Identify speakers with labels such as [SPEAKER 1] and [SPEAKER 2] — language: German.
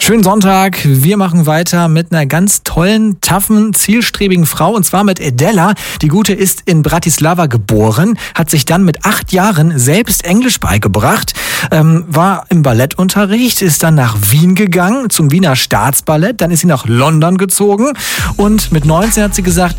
[SPEAKER 1] Schönen Sonntag. Wir machen weiter mit einer ganz tollen, taffen, zielstrebigen Frau, und zwar mit Edella. Die Gute ist in Bratislava geboren, hat sich dann mit 8 Jahren selbst Englisch beigebracht, war im Ballettunterricht, ist dann nach Wien gegangen, zum Wiener Staatsballett, dann ist sie nach London gezogen und mit 19 hat sie gesagt,